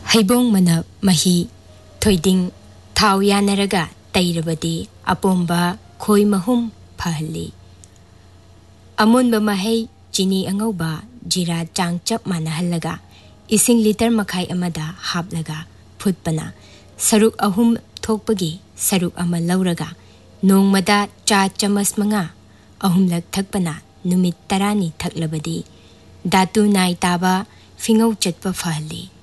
हैबोंग मनप मही थोइदिंग थाव यानरगा तैरबदी अपोंबा खोई महूम फहली अमुनबा महै चीनी अंगौबा जीरा चांग चप मानहल्लगा इसिंग लीटर मखाई अमदा हापलगा फुटपना सरुक अहुम थोकपगी सरुक अमा लौरगा नोंगमदा चा चमस मंगा अहुमलक थकपना नुमित तरानी थकलबदी दातु नाई ताबा फिंगौ चटपा फहली